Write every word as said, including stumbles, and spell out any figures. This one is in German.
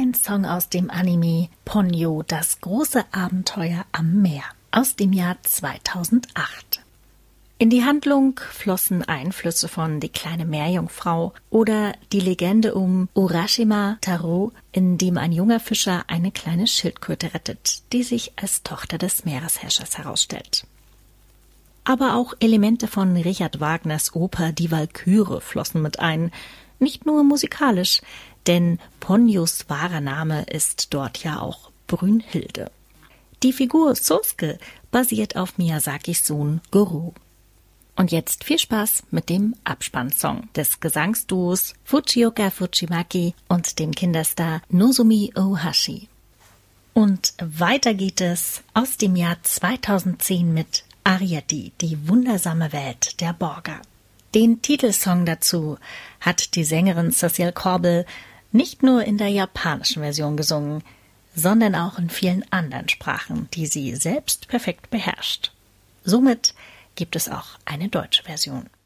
ein Song aus dem Anime Ponyo, das große Abenteuer am Meer aus dem Jahr zweitausendacht. In die Handlung flossen Einflüsse von Die kleine Meerjungfrau oder die Legende um Urashima Taro, in dem ein junger Fischer eine kleine Schildkröte rettet, die sich als Tochter des Meeresherrschers herausstellt. Aber auch Elemente von Richard Wagners Oper Die Walküre flossen mit ein, nicht nur musikalisch, denn Ponyos wahrer Name ist dort ja auch Brünnhilde. Die Figur Sosuke basiert auf Miyazakis Sohn Goro. Und jetzt viel Spaß mit dem Abspannsong des Gesangsduos Fujioka Fujimaki und dem Kinderstar Nozomi Ohashi. Und weiter geht es aus dem Jahr zweitausendzehn mit Arrietty, die wundersame Welt der Borger. Den Titelsong dazu hat die Sängerin Cecile Corbel nicht nur in der japanischen Version gesungen, sondern auch in vielen anderen Sprachen, die sie selbst perfekt beherrscht. Somit gibt es auch eine deutsche Version.